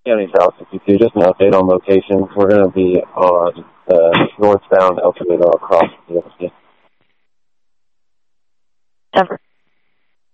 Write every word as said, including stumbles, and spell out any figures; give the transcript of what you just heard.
County South sixty-two, just an update on locations. We're going to be on the northbound El Camino across